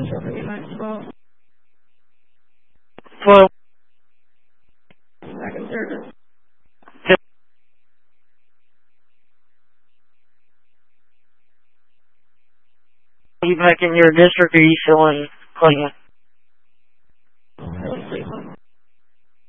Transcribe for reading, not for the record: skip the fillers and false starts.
Central for you, Maxwell. Well, Back in service. Are you back in your district or are you still in Cleveland?